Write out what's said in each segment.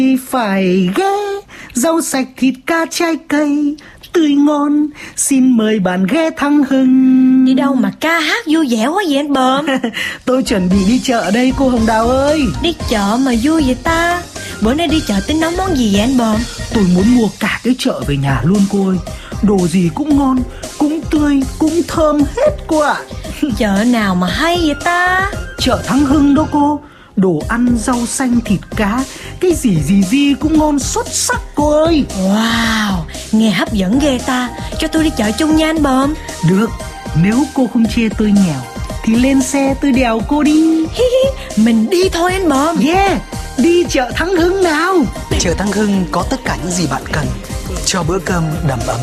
Phải ghé rau sạch thịt cá trái cây tươi ngon, xin mời bạn ghé Thăng Hưng. Đi đâu mà ca hát vui vẻ quá vậy anh Bờm? Tôi chuẩn bị đi chợ đây cô Hồng Đào ơi. Đi chợ mà vui vậy ta? Bữa nay đi chợ tính nấu món gì vậy anh Bờm? Tôi muốn mua cả cái chợ về nhà luôn cô ơi. Đồ gì cũng ngon, cũng tươi, cũng thơm hết cô ạ. Chợ nào mà hay vậy ta? Chợ Thăng Hưng đó cô. Đồ ăn, rau xanh, thịt cá, cái gì cũng ngon xuất sắc cô ơi. Wow, nghe hấp dẫn ghê ta. Cho tôi đi chợ chung nha anh Bờm. Được, nếu cô không chê tôi nghèo thì lên xe tôi đèo cô đi. Mình đi thôi anh Bờm. Yeah, đi chợ Thăng Hưng nào. Chợ Thăng Hưng có tất cả những gì bạn cần cho bữa cơm đầm ấm.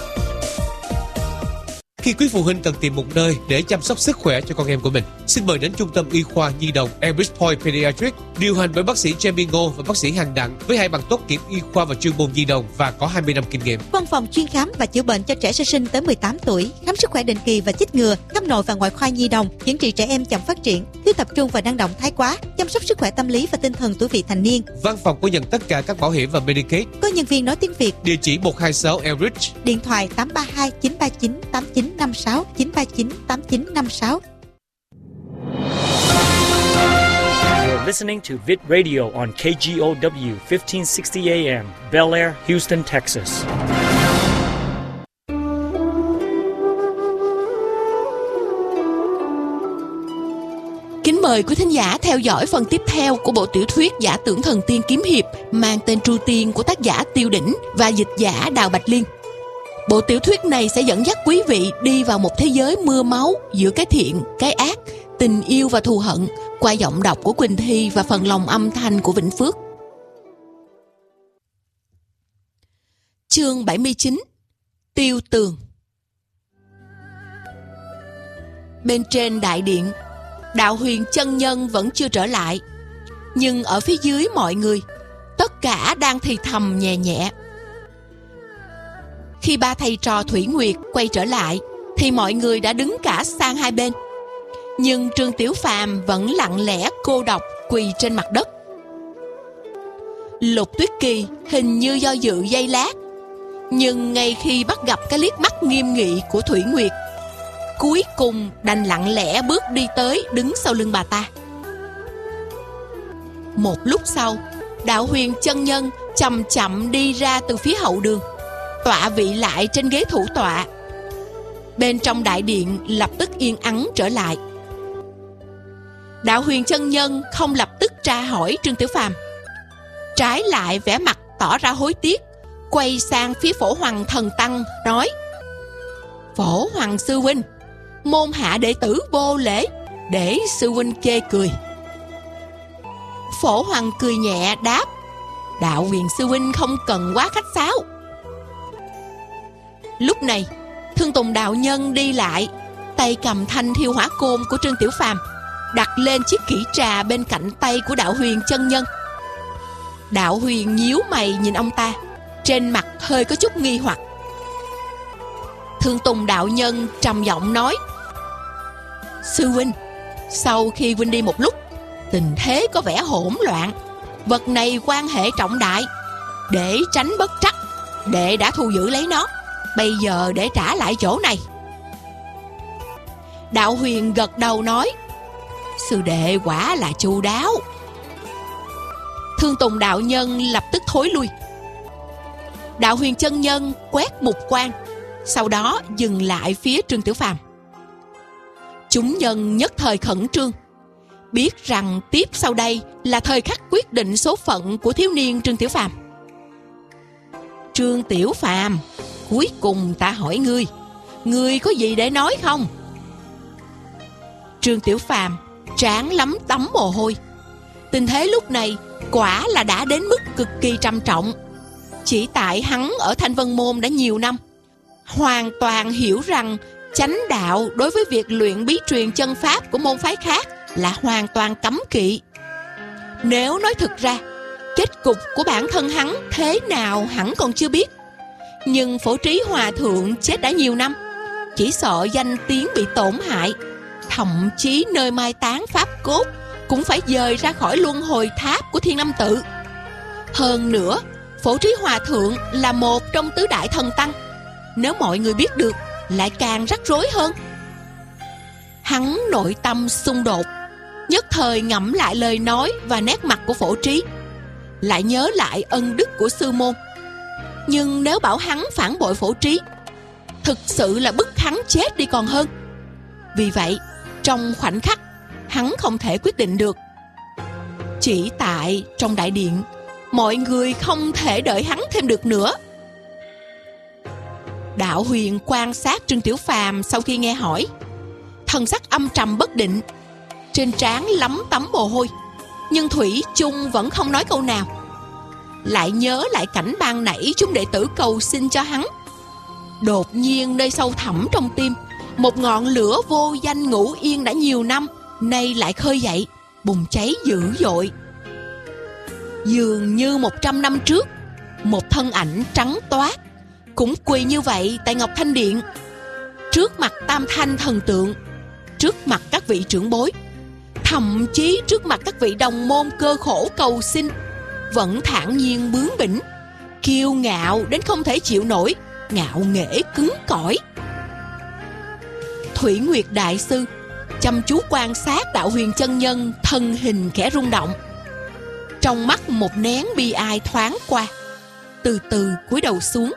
Khi quý phụ huynh cần tìm một nơi để chăm sóc sức khỏe cho con em của mình, xin mời đến Trung tâm Y khoa Nhi đồng Enrich Point Pediatrics, điều hành bởi bác sĩ Jamie Ngô và bác sĩ Hằng Đặng, với 2 bằng tốt nghiệp y khoa và chuyên môn nhi đồng và có 20 năm kinh nghiệm. Văn phòng chuyên khám và chữa bệnh cho trẻ sơ sinh tới 18 tuổi, khám sức khỏe định kỳ và chích ngừa, khám nội và ngoại khoa nhi đồng, chữa trị trẻ em chậm phát triển, thiếu tập trung và năng động thái quá, chăm sóc sức khỏe tâm lý và tinh thần tuổi vị thành niên. Văn phòng có nhận tất cả các bảo hiểm và Medicaid. Có nhân viên nói tiếng Việt. Địa chỉ 126 Enrich. Điện thoại 832 939 8956 939 8956. You're listening to Vid Radio on KGOW 1560 AM, Bel Air, Houston, Texas. Kính mời quý thính giả theo dõi phần tiếp theo của bộ tiểu thuyết Giả tưởng thần tiên kiếm hiệp mang tên Tru Tiên của tác giả Tiêu Đỉnh và dịch giả Đào Bạch Liên. Bộ tiểu thuyết này sẽ dẫn dắt quý vị đi vào một thế giới mưa máu giữa cái thiện, cái ác, tình yêu và thù hận qua giọng đọc của Quỳnh Thi và phần lồng âm thanh của Vĩnh Phước. Chương 79: Tiêu Tường. Bên trên đại điện, Đạo Huyền chân nhân vẫn chưa trở lại, nhưng ở phía dưới mọi người, tất cả đang thì thầm nhẹ nhẹ. Khi ba thầy trò Thủy Nguyệt quay trở lại thì mọi người đã đứng cả sang hai bên, nhưng Trương Tiểu Phàm vẫn lặng lẽ cô độc quỳ trên mặt đất. Lục Tuyết Kỳ hình như do dự giây lát, nhưng ngay khi bắt gặp cái liếc mắt nghiêm nghị của Thủy Nguyệt, cuối cùng đành lặng lẽ bước đi tới đứng sau lưng bà ta. Một lúc sau, Đạo Huyền chân nhân chậm chậm đi ra từ phía hậu đường, tọa vị lại trên ghế thủ tọa. Bên trong đại điện lập tức yên ắng trở lại. Đạo Huyền chân nhân không lập tức tra hỏi Trương Tiểu Phàm, trái lại vẻ mặt tỏ ra hối tiếc, quay sang phía Phổ Hoằng thần tăng nói: Phổ Hoằng sư huynh, môn hạ đệ tử vô lễ, để sư huynh chê cười. Phổ Hoằng cười nhẹ đáp: Đạo Huyền sư huynh không cần quá khách sáo. Lúc này, Thương Tùng đạo nhân đi lại, tay cầm thanh thiêu hỏa côn của Trương Tiểu Phàm, đặt lên chiếc kỹ trà bên cạnh tay của Đạo Huyền chân nhân. Đạo Huyền nhíu mày nhìn ông ta, trên mặt hơi có chút nghi hoặc. Thương Tùng đạo nhân trầm giọng nói: Sư huynh, sau khi huynh đi một lúc, tình thế có vẻ hỗn loạn. Vật này quan hệ trọng đại, để tránh bất trắc, đệ đã thu giữ lấy nó, bây giờ để trả lại chỗ này. Đạo Huyền gật đầu nói: Sư đệ quả là chu đáo. Thương Tùng đạo nhân lập tức thối lui. Đạo Huyền chân nhân quét một quan, sau đó dừng lại phía Trương Tiểu Phàm. Chúng nhân nhất thời khẩn trương, biết rằng tiếp sau đây là thời khắc quyết định số phận của thiếu niên Trương Tiểu Phàm. Trương Tiểu Phàm, cuối cùng ta hỏi ngươi có gì để nói không? Trương Tiểu Phàm trán lấm tấm mồ hôi. Tình thế lúc này quả là đã đến mức cực kỳ trầm trọng. Chỉ tại hắn ở Thanh Vân Môn đã nhiều năm, hoàn toàn hiểu rằng chánh đạo đối với việc luyện bí truyền chân pháp của môn phái khác là hoàn toàn cấm kỵ. Nếu nói thực ra, kết cục của bản thân hắn thế nào hắn còn chưa biết. Nhưng Phổ Trí Hòa Thượng chết đã nhiều năm, chỉ sợ danh tiếng bị tổn hại, thậm chí nơi mai táng pháp cốt cũng phải dời ra khỏi luân hồi tháp của Thiên Lâm Tự. Hơn nữa, Phổ Trí Hòa Thượng là một trong tứ đại thần tăng, nếu mọi người biết được lại càng rắc rối hơn. Hắn nội tâm xung đột, nhất thời ngẫm lại lời nói và nét mặt của Phổ Trí, lại nhớ lại ân đức của sư môn. Nhưng nếu bảo hắn phản bội Phổ Trí, thực sự là bức hắn chết đi còn hơn. Vì vậy, trong khoảnh khắc, hắn không thể quyết định được. Chỉ tại trong đại điện, mọi người không thể đợi hắn thêm được nữa. Đạo Huyền quan sát Trương Tiểu Phàm sau khi nghe hỏi, thần sắc âm trầm bất định, trên trán lấm tấm mồ hôi, nhưng thủy chung vẫn không nói câu nào. Lại nhớ lại cảnh ban nãy chúng đệ tử cầu xin cho hắn. Đột nhiên nơi sâu thẳm trong tim, một ngọn lửa vô danh ngủ yên đã nhiều năm, nay lại khơi dậy, bùng cháy dữ dội. Dường như 100 năm trước, một thân ảnh trắng toát cũng quỳ như vậy tại Ngọc Thanh Điện, trước mặt Tam Thanh thần tượng, trước mặt các vị trưởng bối, thậm chí trước mặt các vị đồng môn cơ khổ cầu xin, vẫn thản nhiên bướng bỉnh, kiêu ngạo đến không thể chịu nổi, ngạo nghễ cứng cỏi. Thủy Nguyệt đại sư chăm chú quan sát Đạo Huyền chân nhân, thân hình khẽ rung động, trong mắt một nén bi ai thoáng qua, từ từ cúi đầu xuống.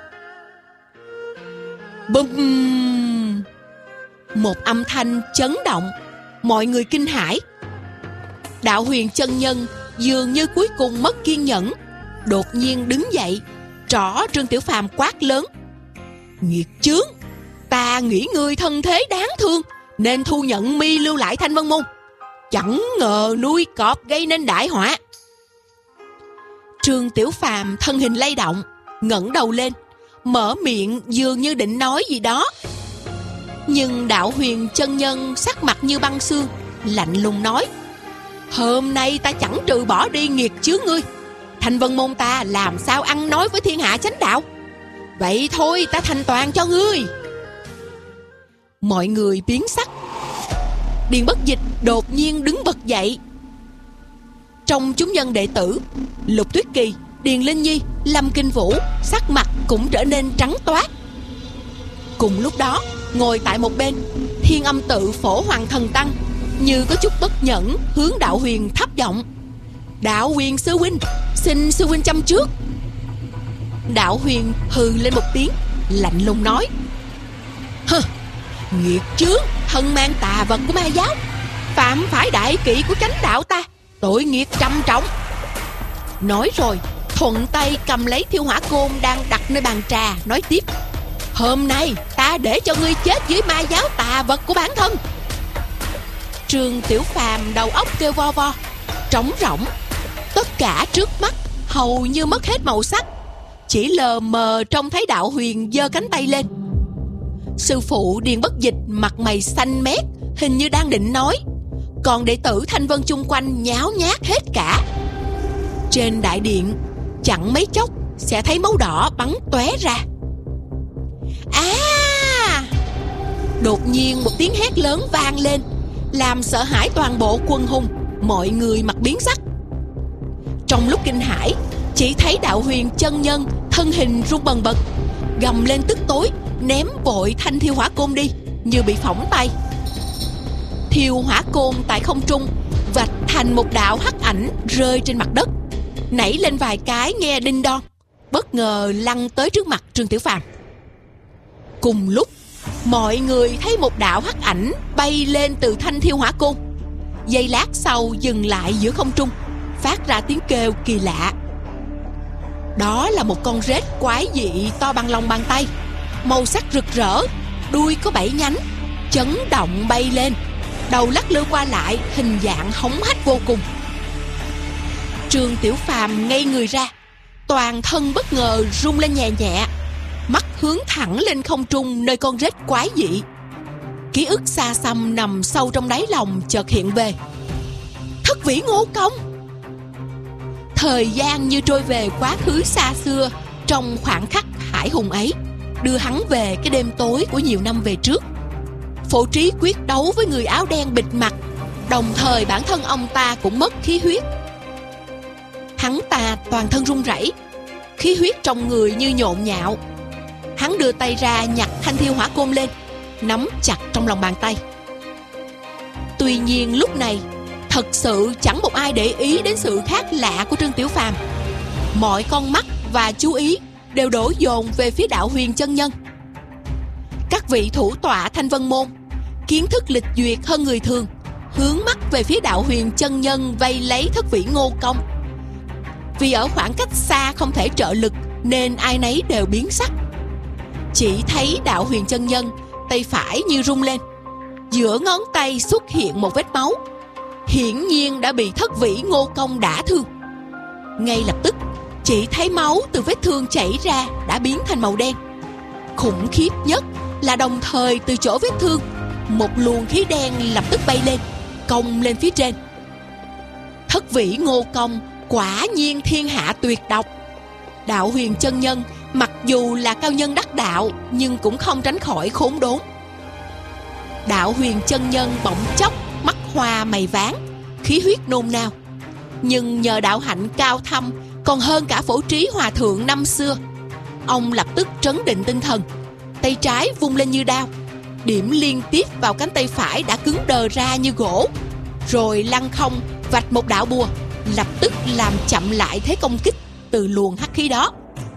Bùm! Một âm thanh chấn động, mọi người kinh hãi. Đạo Huyền chân nhân dường như cuối cùng mất kiên nhẫn, đột nhiên đứng dậy, trỏ Trương Tiểu Phàm quát lớn: Nghiệt chướng! Ta nghĩ ngươi thân thế đáng thương, nên thu nhận mi lưu lại Thanh Vân Môn. Chẳng ngờ nuôi cọp gây nên đại họa. Trương Tiểu Phàm thân hình lay động, ngẩng đầu lên, mở miệng dường như định nói gì đó. Nhưng Đạo Huyền chân nhân sắc mặt như băng xương, lạnh lùng nói: Hôm nay ta chẳng trừ bỏ đi nghiệt chướng ngươi, Thanh Vân Môn ta làm sao ăn nói với thiên hạ chánh đạo. Vậy thôi, ta thành toàn cho ngươi. Mọi người biến sắc. Điền Bất Dịch đột nhiên đứng bật dậy. Trong chúng nhân đệ tử, Lục Tuyết Kỳ, Điền Linh Nhi, Lâm Kinh Vũ sắc mặt cũng trở nên trắng toát. Cùng lúc đó, ngồi tại một bên, Thiên Âm Tự Phổ Hoàng Thần Tăng như có chút bất nhẫn hướng Đạo Huyền thấp giọng: Đạo Huyền sư huynh, xin sư huynh chăm trước. Đạo Huyền hừ lên một tiếng, lạnh lùng nói: Hừ, nghiệt chướng, thân mang tà vật của ma giáo, phạm phải đại kỵ của chánh đạo ta, tội nghiệp trầm trọng. Nói rồi, thuận tay cầm lấy thiêu hỏa côn đang đặt nơi bàn trà, nói tiếp: Hôm nay ta để cho ngươi chết dưới ma giáo tà vật của bản thân. Trương Tiểu Phàm đầu óc kêu vo vo, trống rỗng, tất cả trước mắt hầu như mất hết màu sắc, chỉ lờ mờ trông thấy Đạo Huyền giơ cánh tay lên. Sư phụ Điền Bất Dịch mặt mày xanh mét, hình như đang định nói, còn đệ tử Thanh Vân chung quanh nháo nhác hết cả. Trên đại điện chẳng mấy chốc sẽ thấy máu đỏ bắn tóe ra. Đột nhiên một tiếng hét lớn vang lên, làm sợ hãi toàn bộ quân hùng, mọi người mặt biến sắc. Trong lúc kinh hãi, chỉ thấy Đạo Huyền chân nhân thân hình run bần bật, gầm lên tức tối, ném vội thanh thiêu hỏa côn đi, như bị phỏng tay. Thiêu hỏa côn tại không trung vạch thành một đạo hắc ảnh rơi trên mặt đất, nảy lên vài cái nghe đinh đon, bất ngờ lăn tới trước mặt Trương Tiểu Phàm. Cùng lúc, mọi người thấy một đạo hắc ảnh bay lên từ thanh thiêu hỏa côn, giây lát sau dừng lại giữa không trung, phát ra tiếng kêu kỳ lạ. Đó là một con rết quái dị to bằng lòng bàn tay, màu sắc rực rỡ, đuôi có 7 nhánh, chấn động bay lên, đầu lắc lư qua lại, hình dạng hống hách vô cùng. Trương Tiểu Phàm ngây người ra, toàn thân bất ngờ rung lên nhẹ nhẹ, mắt hướng thẳng lên không trung nơi con rết quái dị. Ký ức xa xăm nằm sâu trong đáy lòng chợt hiện về. Thất vĩ Ngô Công. Thời gian như trôi về quá khứ xa xưa trong khoảng khắc hải hùng ấy, đưa hắn về cái đêm tối của nhiều năm về trước. Phổ Trí quyết đấu với người áo đen bịt mặt, đồng thời bản thân ông ta cũng mất khí huyết. Hắn ta toàn thân run rẩy, khí huyết trong người như nhộn nhạo. Hắn đưa tay ra nhặt thanh thiêu hỏa côn lên, nắm chặt trong lòng bàn tay. Tuy nhiên lúc này thật sự chẳng một ai để ý đến sự khác lạ của Trương Tiểu Phàm. Mọi con mắt và chú ý đều đổ dồn về phía Đạo Huyền chân nhân. Các vị thủ tọa Thanh Vân môn kiến thức lịch duyệt hơn người thường, hướng mắt về phía Đạo Huyền chân nhân vây lấy Thất Vĩ Ngô Công. Vì ở khoảng cách xa không thể trợ lực nên ai nấy đều biến sắc. Chỉ thấy Đạo Huyền chân nhân tay phải như rung lên, giữa ngón tay xuất hiện một vết máu, hiển nhiên đã bị Thất Vĩ Ngô Công đả thương. Ngay lập tức chỉ thấy máu từ vết thương chảy ra đã biến thành màu đen. Khủng khiếp nhất là đồng thời từ chỗ vết thương, một luồng khí đen lập tức bay lên, cong lên phía trên. Thất Vĩ Ngô Công quả nhiên thiên hạ tuyệt độc. Đạo Huyền chân nhân mặc dù là cao nhân đắc đạo nhưng cũng không tránh khỏi khốn đốn. Đạo Huyền chân nhân bỗng chốc mắt hoa mày váng, khí huyết nôn nao. Nhưng nhờ đạo hạnh cao thâm còn hơn cả Phổ Trí hòa thượng năm xưa, ông lập tức trấn định tinh thần, tay trái vung lên như đao, điểm liên tiếp vào cánh tay phải đã cứng đờ ra như gỗ, rồi lăng không vạch một đạo bùa, lập tức làm chậm lại thế công kích từ luồng hắc khí đó.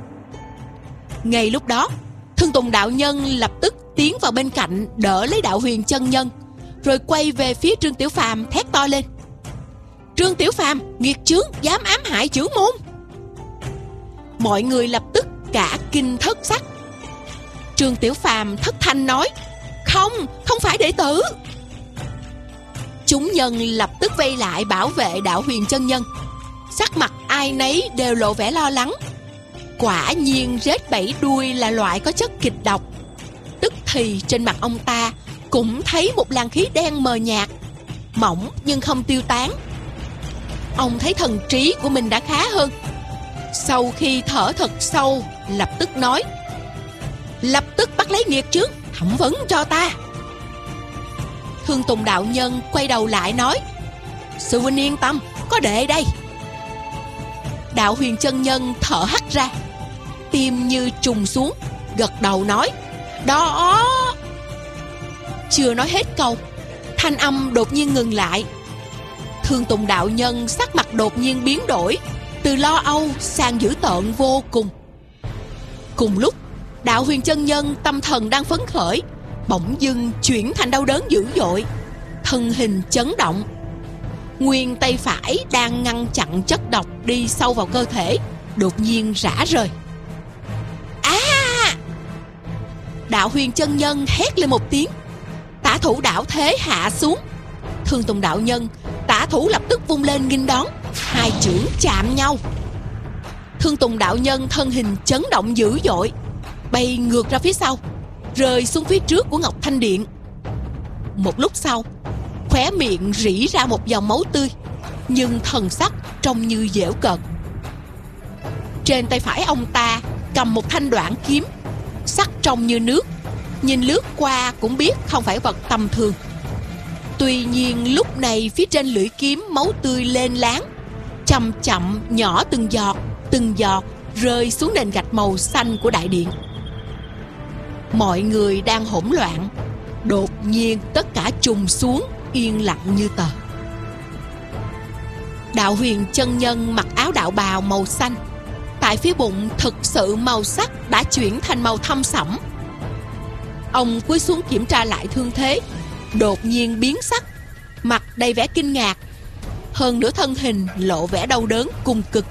Ngay lúc đó, Thương Tùng đạo nhân lập tức tiến vào bên cạnh đỡ lấy Đạo Huyền chân nhân, rồi quay về phía Trương Tiểu Phàm thét to lên: Trương Tiểu Phàm, nghiệt chướng, dám ám hại chưởng môn! Mọi người lập tức cả kinh thất sắc. Trương Tiểu Phàm thất thanh nói: Không phải đệ tử. Chúng nhân lập tức vây lại bảo vệ Đạo Huyền chân nhân, sắc mặt ai nấy đều lộ vẻ lo lắng. Quả nhiên rết bảy đuôi là loại có chất kịch độc. Tức thì trên mặt ông ta cũng thấy một làn khí đen mờ nhạt, mỏng nhưng không tiêu tán. Ông thấy thần trí của mình đã khá hơn. Sau khi thở thật sâu, lập tức nói: Lập tức bắt lấy nghiệt chướng, thẩm vấn cho ta. Thương Tùng đạo nhân quay đầu lại nói: Sư huynh yên tâm, có đệ đây. Đạo Huyền chân nhân thở hắt ra, tim như trùng xuống, gật đầu nói: Đó. Chưa nói hết câu, thanh âm đột nhiên ngừng lại. Thương Tùng đạo nhân sắc mặt đột nhiên biến đổi, từ lo âu sang dữ tợn vô cùng. Cùng lúc, Đạo Huyền chân nhân tâm thần đang phấn khởi bỗng dưng chuyển thành đau đớn dữ dội, thân hình chấn động. Nguyên tay phải đang ngăn chặn chất độc đi sâu vào cơ thể đột nhiên rã rời. Đạo Huyền chân nhân hét lên một tiếng, tả thủ đảo thế hạ xuống. Thương Tùng đạo nhân tả thủ lập tức vung lên nghênh đón, hai chưởng chạm nhau. Thương Tùng đạo nhân thân hình chấn động dữ dội, bay ngược ra phía sau, rơi xuống phía trước của Ngọc Thanh Điện. Một lúc sau, khóe miệng rỉ ra một dòng máu tươi, nhưng thần sắc trông như giễu cợt. Trên tay phải ông ta cầm một thanh đoạn kiếm, sắc trong như nước, nhìn lướt qua cũng biết không phải vật tầm thường. Tuy nhiên lúc này phía trên lưỡi kiếm máu tươi lên láng, chậm chậm nhỏ từng giọt rơi xuống nền gạch màu xanh của đại điện. Mọi người đang hỗn loạn, đột nhiên tất cả trùng xuống, yên lặng như tờ. Đạo Huyền chân nhân mặc áo đạo bào màu xanh, tại phía bụng thực sự màu sắc đã chuyển thành màu thâm sẫm. Ông cúi xuống kiểm tra lại thương thế, đột nhiên biến sắc, mặt đầy vẻ kinh ngạc, hơn nữa thân hình lộ vẻ đau đớn cùng cực.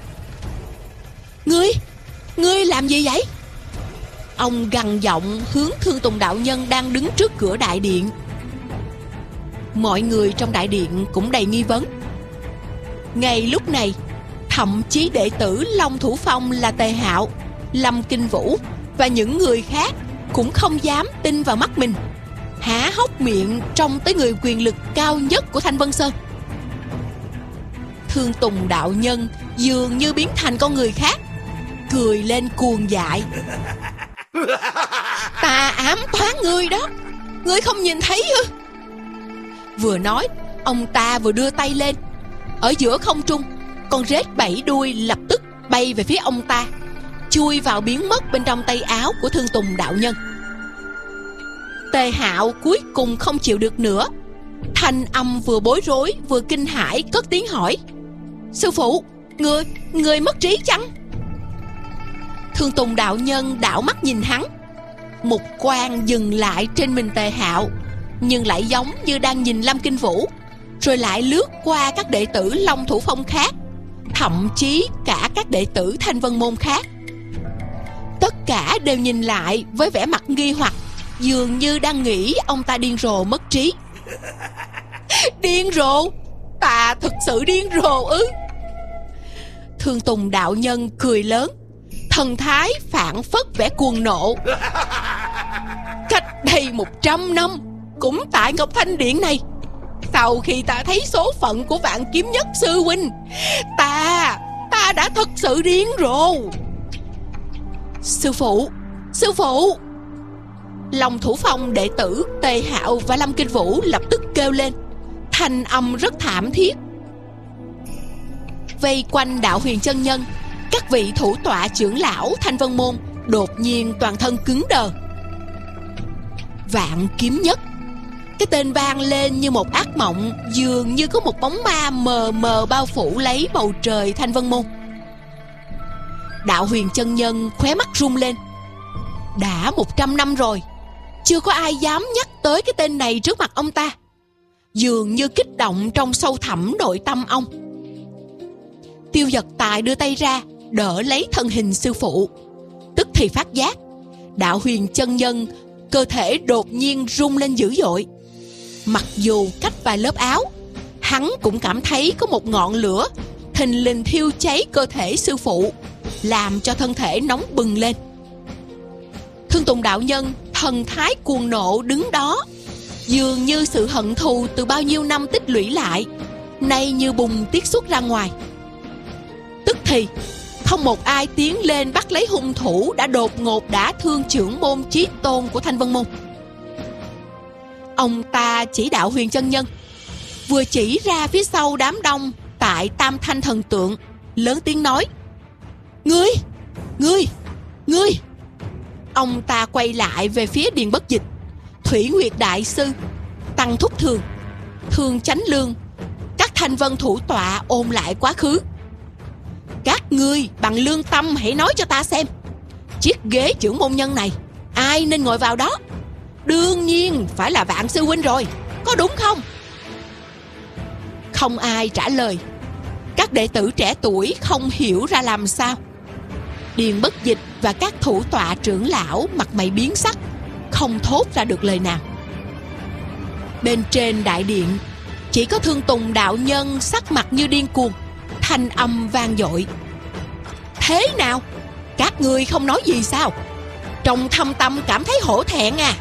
Ngươi làm gì vậy? Ông gằn giọng hướng Thương Tùng đạo nhân đang đứng trước cửa đại điện. Mọi người trong đại điện cũng đầy nghi vấn. Ngay lúc này, thậm chí đệ tử Long Thủ Phong là Tề Hạo, Lâm Kinh Vũ và những người khác cũng không dám tin vào mắt mình, há hốc miệng trông tới người quyền lực cao nhất của Thanh Vân Sơn. Thương Tùng đạo nhân dường như biến thành con người khác, cười lên cuồng dại: Ta ám toán ngươi đó, ngươi không nhìn thấy ư? Vừa nói, ông ta vừa đưa tay lên. Ở giữa không trung Con rết 7 đuôi lập tức bay về phía ông ta, chui vào biến mất bên trong tay áo của Thương Tùng đạo nhân. Tề Hạo cuối cùng không chịu được nữa, thanh âm vừa bối rối vừa kinh hãi cất tiếng hỏi: Sư phụ, người mất trí chăng? Thương Tùng đạo nhân đảo mắt nhìn hắn, mục quang dừng lại trên mình Tề Hạo, nhưng lại giống như đang nhìn Lâm Kinh Vũ, rồi lại lướt qua các đệ tử Long Thủ Phong khác, thậm chí cả các đệ tử Thanh Vân Môn khác. Tất cả đều nhìn lại với vẻ mặt nghi hoặc, dường như đang nghĩ ông ta điên rồ mất trí. Điên rồ? Ta thực sự điên rồ ư? Thương Tùng đạo nhân cười lớn, thần thái phảng phất vẻ cuồng nộ. Cách đây 100 năm, cũng tại Ngọc Thanh Điện này, sau khi ta thấy số phận của Vạn Kiếm Nhất sư huynh, ta đã thật sự điên rồ. Sư phụ, sư phụ! Long Thủ Phong đệ tử Tề Hạo và Lâm Kinh Vũ lập tức kêu lên, thanh âm rất thảm thiết. Vây quanh Đạo Huyền chân nhân, các vị thủ tọa trưởng lão Thanh Vân Môn đột nhiên toàn thân cứng đờ. Vạn Kiếm Nhất, cái tên vang lên như một ác mộng, dường như có một bóng ma mờ mờ bao phủ lấy bầu trời Thanh Vân Môn. Đạo Huyền chân nhân khóe mắt rung lên. Đã 100 năm rồi, chưa có ai dám nhắc tới cái tên này trước mặt ông ta, dường như kích động trong sâu thẳm nội tâm ông. Tiêu Dật Tài đưa tay ra đỡ lấy thân hình sư phụ, tức thì phát giác Đạo Huyền chân nhân cơ thể đột nhiên rung lên dữ dội. Mặc dù cách vài lớp áo, hắn cũng cảm thấy có một ngọn lửa thình lình thiêu cháy cơ thể sư phụ, làm cho thân thể nóng bừng lên. Thương Tùng đạo nhân thần thái cuồng nộ đứng đó, dường như sự hận thù từ bao nhiêu năm tích lũy lại nay như bùng tiết xuất ra ngoài. Tức thì không một ai tiến lên bắt lấy hung thủ đã đột ngột đả thương trưởng môn chí tôn của Thanh Vân Môn. Ông ta chỉ Đạo Huyền chân nhân, vừa chỉ ra phía sau đám đông tại Tam Thanh thần tượng, lớn tiếng nói: Ngươi! Ông ta quay lại về phía Điền Bất Dịch, Thủy Nguyệt đại sư, Tăng Thúc Thường, Thương Chánh Lương, các Thanh Vân thủ tọa ôn lại quá khứ. Các ngươi bằng lương tâm hãy nói cho ta xem, chiếc ghế trưởng môn nhân này ai nên ngồi vào đó? Đương nhiên phải là Vạn sư huynh rồi, có đúng không? Không ai trả lời. Các đệ tử trẻ tuổi không hiểu ra làm sao. Điền Bất Dịch và các thủ tọa trưởng lão mặt mày biến sắc, không thốt ra được lời nào. Bên trên đại điện chỉ có Thương Tùng đạo nhân sắc mặt như điên cuồng, thanh âm vang dội: Thế nào? Các ngươi không nói gì sao? Trong thâm tâm cảm thấy hổ thẹn à?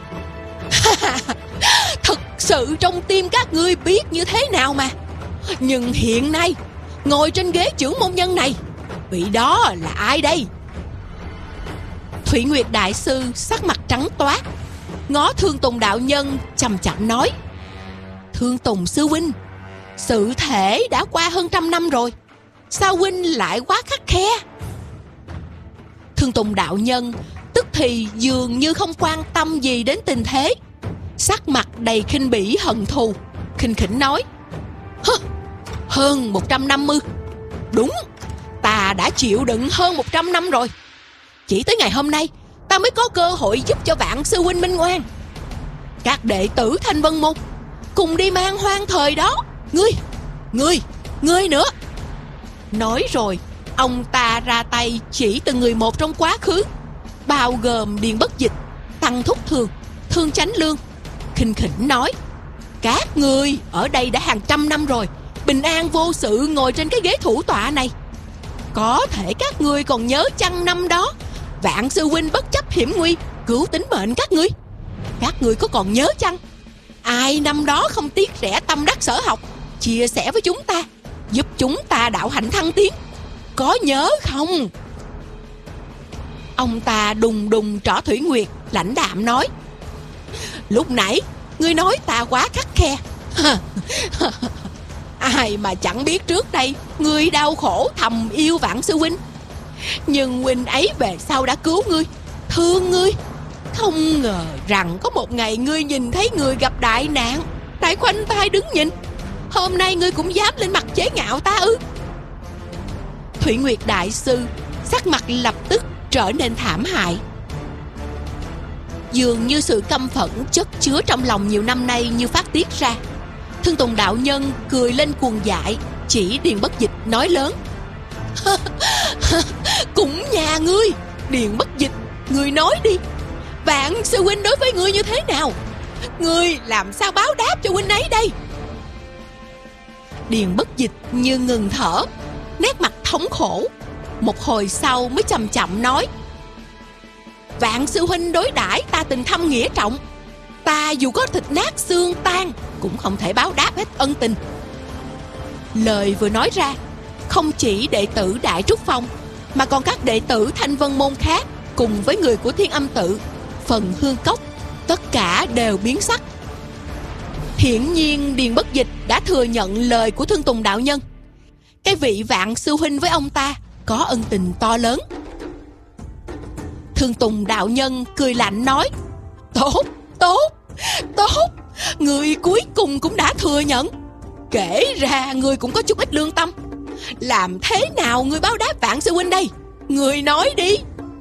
Thật sự trong tim các ngươi biết như thế nào mà. Nhưng hiện nay ngồi trên ghế trưởng môn nhân này, vị đó là ai đây? Thủy Nguyệt đại sư sắc mặt trắng toát, ngó Thương Tùng đạo nhân chậm chậm nói: Thương Tùng sư huynh, sự thể đã qua hơn 100 năm rồi, sao huynh lại quá khắt khe? Thương Tùng đạo nhân tức thì dường như không quan tâm gì đến tình thế, sắc mặt đầy khinh bỉ hận thù, khinh khỉnh nói: Hơn 150. Đúng, ta đã chịu đựng hơn 100 năm rồi. Chỉ tới ngày hôm nay ta mới có cơ hội giúp cho Vạn sư huynh minh oan. Các đệ tử Thanh Vân Môn cùng đi man hoang thời đó, ngươi nữa. Nói rồi ông ta ra tay chỉ từng người một trong quá khứ, bao gồm Điền Bất Dịch, Tăng Thúc Thường, Thương Chánh Lương, khinh khỉnh nói: Các ngươi ở đây đã hàng trăm năm rồi, bình an vô sự ngồi trên cái ghế thủ tọa này. Có thể các ngươi còn nhớ chăng năm đó Vạn sư huynh bất chấp hiểm nguy cứu tính mệnh các ngươi? Các ngươi có còn nhớ chăng? Ai năm đó không tiếc rẻ tâm đắc sở học, chia sẻ với chúng ta, giúp chúng ta đạo hạnh thăng tiến, có nhớ không? Ông ta đùng đùng trỏ Thủy Nguyệt, lãnh đạm nói: Lúc nãy ngươi nói ta quá khắt khe. Ai mà chẳng biết trước đây ngươi đau khổ thầm yêu Vạn sư huynh. Nhưng huynh ấy về sau đã cứu ngươi, thương ngươi. Không ngờ rằng có một ngày ngươi nhìn thấy người gặp đại nạn, lại khoanh tay đứng nhìn. Hôm nay ngươi cũng dám lên mặt chế nhạo ta ư? Thủy Nguyệt đại sư sắc mặt lập tức trở nên thảm hại. Dường như sự căm phẫn chất chứa trong lòng nhiều năm nay như phát tiết ra. Thương Tùng đạo nhân cười lên cuồng dại, chỉ Điền Bất Dịch nói lớn: Cũng nhà ngươi, Điền Bất Dịch, ngươi nói đi, Vạn sư huynh đối với ngươi như thế nào? Ngươi làm sao báo đáp cho huynh ấy đây? Điền Bất Dịch như ngừng thở, nét mặt thống khổ. Một hồi sau mới chậm chậm nói: Vạn sư huynh đối đãi ta tình thâm nghĩa trọng, ta dù có thịt nát xương tan cũng không thể báo đáp hết ân tình. Lời vừa nói ra, không chỉ đệ tử Đại Trúc Phong mà còn các đệ tử Thanh Vân môn khác cùng với người của Thiên Âm tự, Phần Hương Cốc, tất cả đều biến sắc. Hiển nhiên Điền Bất Dịch đã thừa nhận lời của Thương Tùng đạo nhân. Cái vị Vạn sư huynh với ông ta có ân tình to lớn. Thương Tùng đạo nhân cười lạnh nói: Tốt, người cuối cùng cũng đã thừa nhận. Kể ra người cũng có chút ít lương tâm. Làm thế nào người báo đáp Vạn sư huynh đây? Người nói đi.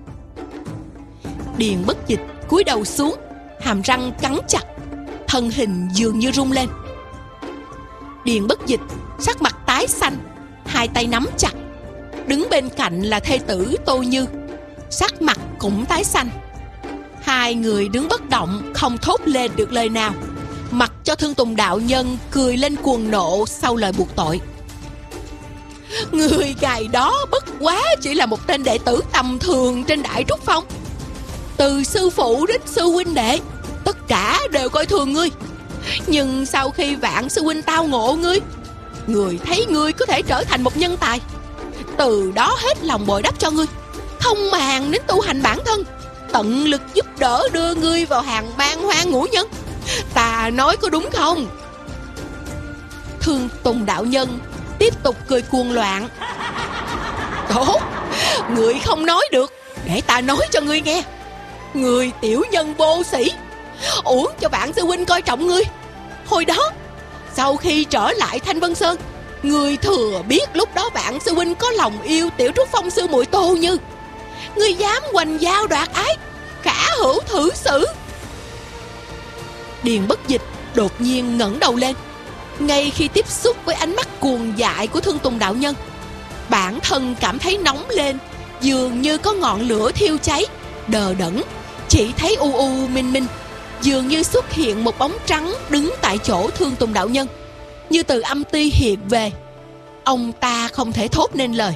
Điền Bất Dịch cúi đầu xuống, hàm răng cắn chặt, thân hình dường như rung lên. Điền Bất Dịch sắc mặt tái xanh, hai tay nắm chặt. Đứng bên cạnh là thê tử Tô Như, sắc mặt cũng tái xanh. Hai người đứng bất động, không thốt lên được lời nào, mặc cho Thương Tùng đạo nhân cười lên cuồng nộ sau lời buộc tội. Người ngày đó bất quá chỉ là một tên đệ tử tầm thường trên Đại Trúc Phong. Từ sư phụ đến sư huynh đệ, tất cả đều coi thường ngươi. Nhưng sau khi Vạn sư huynh tao ngộ ngươi, người thấy ngươi có thể trở thành một nhân tài, từ đó hết lòng bồi đắp cho ngươi, không màng đến tu hành bản thân, tận lực giúp đỡ đưa ngươi vào hàng man hoang ngũ nhân. Ta nói có đúng không? Thương Tùng đạo nhân tiếp tục cười cuồng loạn. Tốt, ngươi không nói được, để ta nói cho ngươi nghe. Ngươi tiểu nhân vô sĩ, uổng cho Vạn sư huynh coi trọng ngươi. Hồi đó, sau khi trở lại Thanh Vân Sơn, ngươi thừa biết lúc đó Vạn sư huynh có lòng yêu Tiểu Trúc Phong sư muội Tô Như. Ngươi dám hoành giao đoạt ái, khả hữu thử xử. Điền Bất Dịch đột nhiên ngẩng đầu lên. Ngay khi tiếp xúc với ánh mắt cuồng dại của Thương Tùng đạo nhân, bản thân cảm thấy nóng lên, dường như có ngọn lửa thiêu cháy. Đờ đẫn, chỉ thấy u u minh minh, dường như xuất hiện một bóng trắng đứng tại chỗ Thương Tùng đạo nhân, như từ âm ti hiện về. Ông ta không thể thốt nên lời.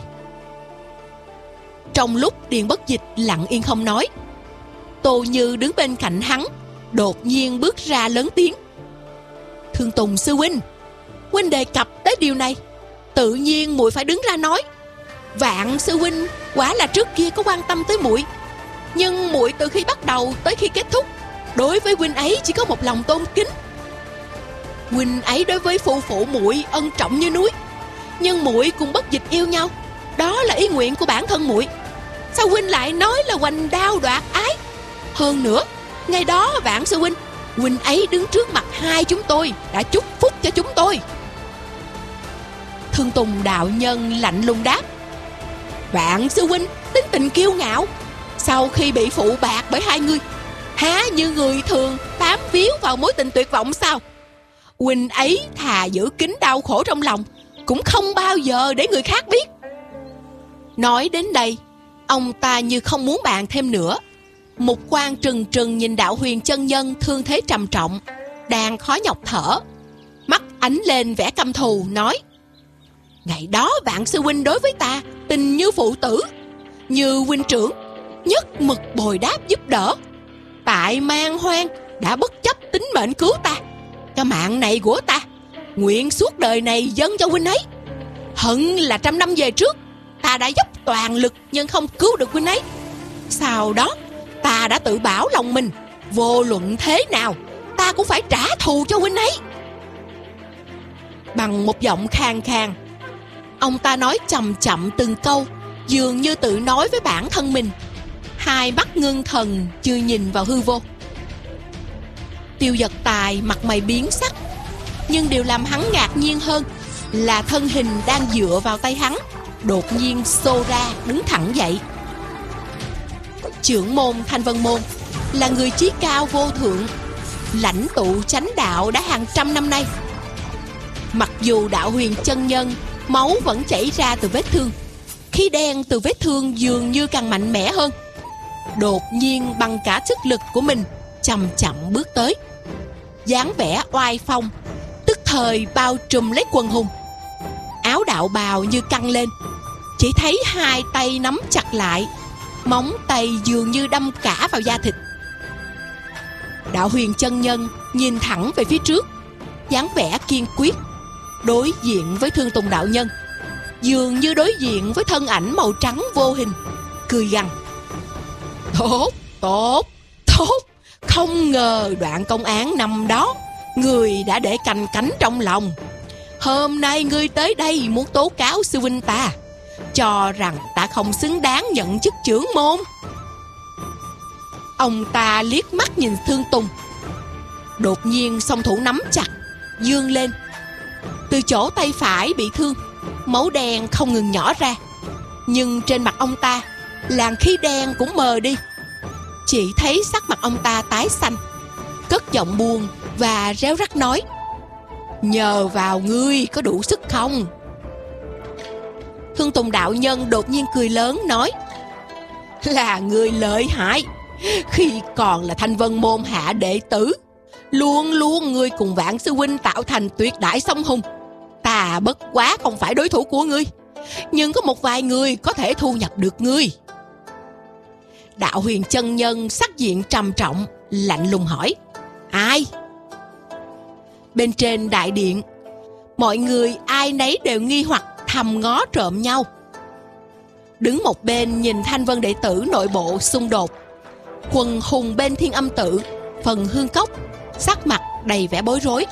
Trong lúc Điền Bất Dịch lặng yên không nói, Tô Như đứng bên cạnh hắn, đột nhiên bước ra lớn tiếng: Thương Tùng sư huynh, huynh đề cập tới điều này, tự nhiên muội phải đứng ra nói. Vạn sư huynh quả là trước kia có quan tâm tới muội, nhưng muội từ khi bắt đầu tới khi kết thúc, đối với huynh ấy chỉ có một lòng tôn kính. Huynh ấy đối với phu phụ muội ân trọng như núi, nhưng muội cùng Bất Dịch yêu nhau, đó là ý nguyện của bản thân muội. Sao huynh lại nói là hoành đao đoạt ái? Hơn nữa, ngày đó Vạn sư huynh ấy đứng trước mặt hai chúng tôi đã chúc phúc cho chúng tôi. Thương Tùng đạo nhân lạnh lùng đáp: Vạn sư huynh tính tình kiêu ngạo, sau khi bị phụ bạc bởi hai người, há như người thường bám víu vào mối tình tuyệt vọng sao? Huynh ấy thà giữ kín đau khổ trong lòng, cũng không bao giờ để người khác biết. Nói đến đây, ông ta như không muốn bàn thêm nữa. Mục quang trừng trừng nhìn Đạo Huyền chân nhân thương thế trầm trọng, đang khó nhọc thở, mắt ánh lên vẻ căm thù, nói: Ngày đó Vạn sư huynh đối với ta tình như phụ tử, như huynh trưởng, nhất mực bồi đáp giúp đỡ. Tại man hoang đã bất chấp tính mệnh cứu ta, cái mạng này của ta nguyện suốt đời này dâng cho huynh ấy. Hận là 100 năm về trước ta đã dốc toàn lực nhưng không cứu được huynh ấy. Sau đó ta đã tự bảo lòng mình, vô luận thế nào ta cũng phải trả thù cho huynh ấy. Bằng một giọng khàn khàn, ông ta nói chậm chậm từng câu, dường như tự nói với bản thân mình, hai mắt ngưng thần chưa nhìn vào hư vô. Tiêu Dật Tài mặt mày biến sắc, nhưng điều làm hắn ngạc nhiên hơn là thân hình đang dựa vào tay hắn đột nhiên xô ra đứng thẳng dậy. Trưởng môn Thanh Vân Môn là người chí cao vô thượng, lãnh tụ chánh đạo đã hàng trăm năm nay. Mặc dù Đạo Huyền chân nhân máu vẫn chảy ra từ vết thương, khí đen từ vết thương dường như càng mạnh mẽ hơn, đột nhiên bằng cả sức lực của mình chậm chậm bước tới, dáng vẻ oai phong tức thời bao trùm lấy quần hùng. Áo đạo bào như căng lên, chỉ thấy hai tay nắm chặt lại, móng tay dường như đâm cả vào da thịt. Đạo Huyền chân nhân nhìn thẳng về phía trước, dáng vẻ kiên quyết, đối diện với Thương Tùng đạo nhân dường như đối diện với thân ảnh màu trắng vô hình, cười gằn: Tốt, tốt, tốt. Không ngờ đoạn công án năm đó người đã để canh cánh trong lòng. Hôm nay ngươi tới đây muốn tố cáo sư huynh ta, cho rằng ta không xứng đáng nhận chức trưởng môn. Ông ta liếc mắt nhìn Thương Tùng, đột nhiên song thủ nắm chặt, giương lên. Từ chỗ tay phải bị thương, máu đen không ngừng nhỏ ra, nhưng trên mặt ông ta làn khí đen cũng mờ đi. Chỉ thấy sắc mặt ông ta tái xanh, cất giọng buồn và réo rắt nói: Nhờ vào ngươi có đủ sức không? Thương Tùng đạo nhân đột nhiên cười lớn nói: Là ngươi lợi hại. Khi còn là Thanh Vân Môn hạ đệ tử, luôn luôn ngươi cùng Vạn sư huynh tạo thành tuyệt đại song hùng. Ta bất quá không phải đối thủ của ngươi, nhưng có một vài người có thể thu nhập được ngươi. Đạo Huyền chân nhân sắc diện trầm trọng, lạnh lùng hỏi: Ai? Bên trên đại điện, mọi người ai nấy đều nghi hoặc thầm ngó trộm nhau. Đứng một bên nhìn Thanh Vân đệ tử nội bộ xung đột, quần hùng bên Thiên Âm Tự, Phần Hương Cốc sắc mặt đầy vẻ bối rối.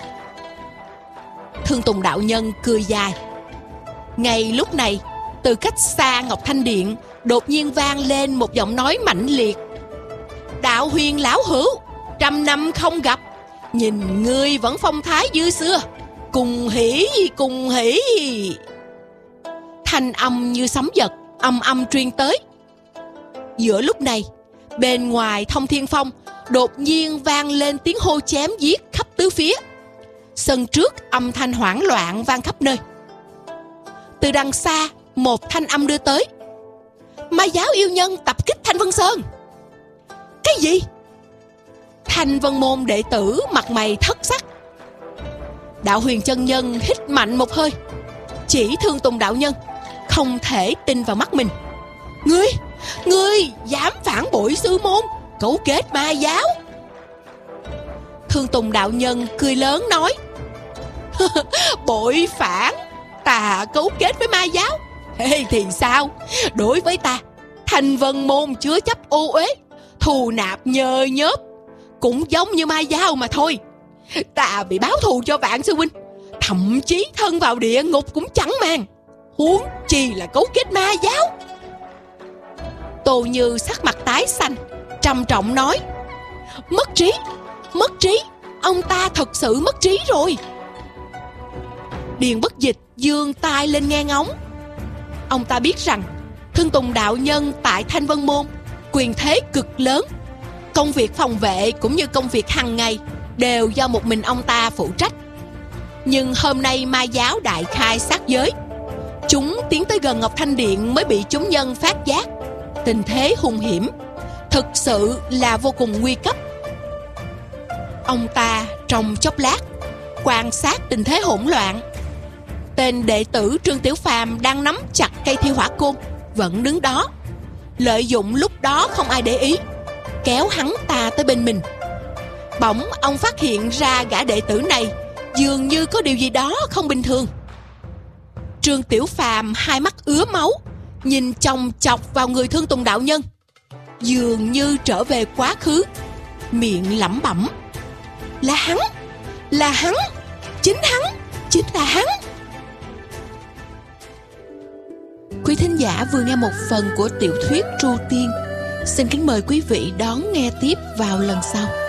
Thương Tùng đạo nhân cười dài. Ngay lúc này, từ cách xa Ngọc Thanh Điện đột nhiên vang lên một giọng nói mãnh liệt: Đạo Huyền lão hữu, 100 năm không gặp, nhìn ngươi vẫn phong thái như xưa, cùng hỉ cùng hỉ. Thanh âm như sấm giật âm âm truyền tới. Giữa lúc này, bên ngoài Thông Thiên Phong đột nhiên vang lên tiếng hô chém giết khắp tứ phía. Sân trước âm thanh hoảng loạn vang khắp nơi. Từ đằng xa, một thanh âm đưa tới: Ma giáo yêu nhân tập kích Thanh Vân Sơn. Cái gì? Thanh Vân Môn đệ tử mặt mày thất sắc. Đạo Huyền chân nhân hít mạnh một hơi, chỉ Thương Tùng đạo nhân, không thể tin vào mắt mình. Ngươi dám phản bội sư môn, cấu kết ma giáo? Thương Tùng đạo nhân cười lớn nói: Bội phản? Ta cấu kết với ma giáo? Thì sao? Đối với ta, Thanh Vân Môn chứa chấp ô uế, thù nạp nhờ nhớp, cũng giống như ma giáo mà thôi. Ta bị báo thù cho Vạn sư huynh, thậm chí thân vào địa ngục cũng chẳng màng, huống chi là cấu kết ma giáo. Tô Như sắc mặt tái xanh, trầm trọng nói: Mất trí, ông ta thật sự mất trí rồi. Điền Bất Dịch giương tai lên nghe ngóng. Ông ta biết rằng Thương Tùng đạo nhân tại Thanh Vân Môn quyền thế cực lớn, công việc phòng vệ cũng như công việc hàng ngày đều do một mình ông ta phụ trách. Nhưng hôm nay ma giáo đại khai sát giới, chúng tiến tới gần Ngọc Thanh Điện mới bị chúng nhân phát giác. Tình thế hung hiểm, thực sự là vô cùng nguy cấp. Ông ta trong chốc lát quan sát tình thế hỗn loạn. Tên đệ tử Trương Tiểu Phàm đang nắm chặt cây thiêu hỏa côn vẫn đứng đó, lợi dụng lúc đó không ai để ý, kéo hắn ta tới bên mình. Bỗng ông phát hiện ra gã đệ tử này dường như có điều gì đó không bình thường. Trương Tiểu Phàm hai mắt ứa máu, nhìn chòng chọc vào người Thương Tùng đạo nhân, dường như trở về quá khứ, miệng lẩm bẩm: Là hắn, chính chính là hắn. Quý thính giả vừa nghe một phần của tiểu thuyết Tru Tiên. Xin kính mời quý vị đón nghe tiếp vào lần sau.